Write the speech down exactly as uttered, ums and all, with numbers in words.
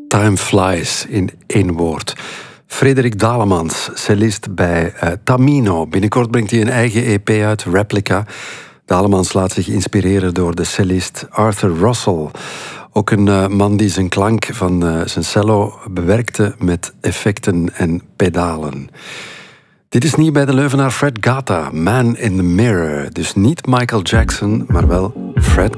Time flies in één woord. Frederik Dalemans, cellist bij uh, Tamino. Binnenkort brengt hij een eigen E P uit, Replica. Dalemans laat zich inspireren door de cellist Arthur Russell. Ook een uh, man die zijn klank van uh, zijn cello bewerkte met effecten en pedalen. Dit is niet bij de Leuvenaar Fred Gata, Man in the Mirror. Dus niet Michael Jackson, maar wel Fred